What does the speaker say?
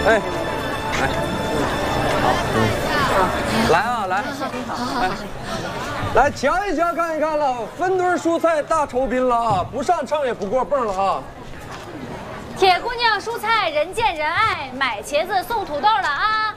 哎，来啊，来，来瞧一瞧，看一看了，分堆蔬菜大酬宾了啊，不上秤也不过泵了啊。 铁姑娘蔬菜人见人爱，买茄子送土豆了啊！